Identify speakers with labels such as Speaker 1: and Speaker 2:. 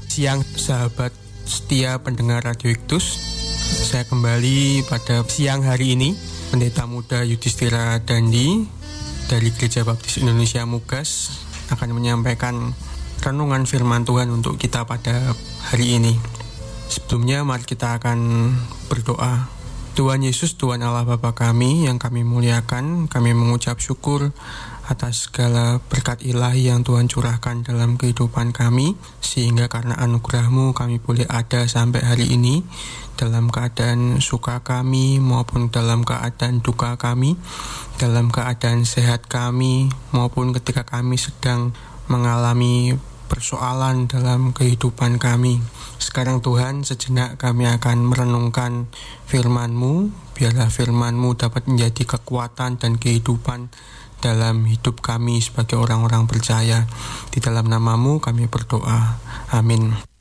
Speaker 1: Selamat siang sahabat setia pendengar Radio Iktus. Saya kembali pada siang hari ini, Pendeta Muda Yudhistira Dandi dari Gereja Baptis Indonesia Mugas akan menyampaikan renungan firman Tuhan untuk kita pada hari ini. Sebelumnya mari kita akan berdoa. Tuhan Yesus, Tuhan Allah Bapa kami yang kami muliakan, kami mengucap syukur atas segala berkat ilahi yang Tuhan curahkan dalam kehidupan kami, sehingga karena anugerah-Mu kami boleh ada sampai hari ini, dalam keadaan suka kami maupun dalam keadaan duka kami, dalam keadaan sehat kami maupun ketika kami sedang mengalami persoalan dalam kehidupan kami. Sekarang Tuhan, sejenak kami akan merenungkan firman-Mu, biarlah firman-Mu dapat menjadi kekuatan dan kehidupan dalam hidup kami sebagai orang-orang percaya. Di dalam nama-Mu kami berdoa. Amin.